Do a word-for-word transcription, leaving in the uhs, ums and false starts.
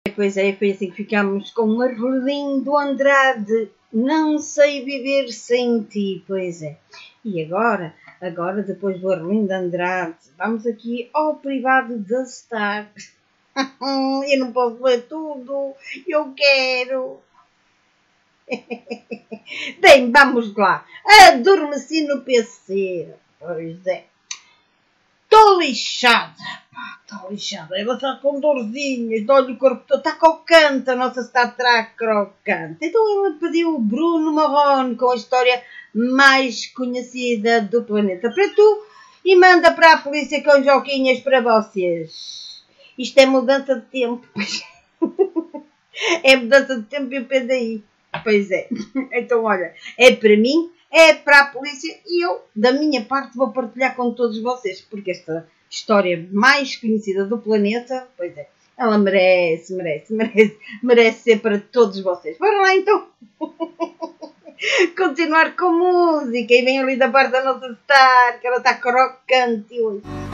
Pois é, foi assim que ficámos com o Arlindo Andrade. Não sei viver sem ti, pois é. E agora, agora depois do Arlindo Andrade, vamos aqui ao privado da Star. Eu não posso ler tudo, eu quero. Bem, vamos lá. Adormeci no P C. Pois é. Estou lixada. Estou lixada. Ela está com dorzinhas. Olha o corpo todo. Está crocante. A nossa Star Trek crocante. Então ela pediu o Bruno Marrone com a história mais conhecida do planeta para tu e manda para a polícia com joquinhas para vocês. Isto é mudança de tempo. É mudança de tempo e o P D I. Pois é. Então, olha, é para mim, é para a polícia e eu, da minha parte, vou partilhar com todos vocês, porque esta história mais conhecida do planeta, pois é, ela merece, merece, merece, merece ser para todos vocês. Bora lá, então. Continuar com música e vem ali da parte da nossa Star, que ela está crocante hoje.